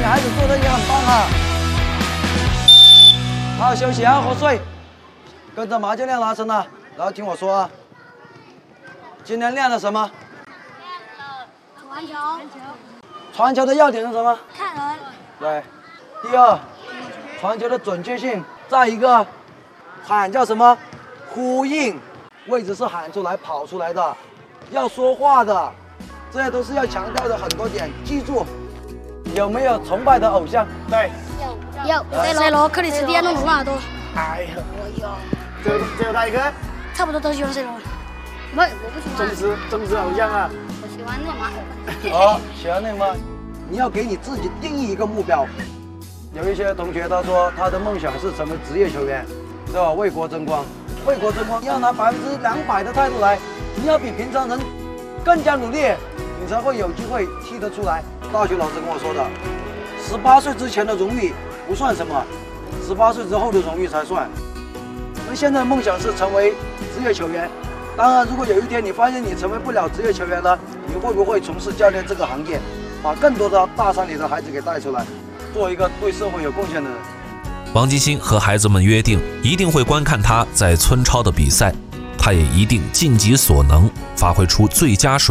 孩子做的也很棒啊。好好休息，好好睡，跟着马教练拉伸啊，然后听我说啊。今天练了什么？ 传球。 传球的要点是什么？ 看人。 对。第二，传球的准确性。再一个，喊叫什么？呼应，位置是喊出来、跑出来的，要说话的，这些都是要强调的很多点。记住，有没有崇拜的偶像？ 对。 有 C 罗、克里斯蒂亚诺·罗纳尔多。 哎呀，只有他一个。 差不多都喜欢 C 罗。我不喜欢。 忠实偶像啊。 我喜欢内马尔。 好，喜欢内马尔，你要给你自己定义一个目标。有一些同学他说他的梦想是成为职业球员，是吧？为国争光，为国争光，你要拿200%的态度来，你要比平常人更加努力，你才会有机会踢得出来。大学老师跟我说的，18岁之前的荣誉不算什么，18岁之后的荣誉才算。那现在的梦想是成为职业球员。当然，如果有一天你发现你成为不了职业球员了，你会不会从事教练这个行业，把更多的大山里的孩子给带出来，做一个对社会有贡献的人？ 王金星和孩子们约定，一定会观看他在村超的比赛，他也一定尽己所能，发挥出最佳水平。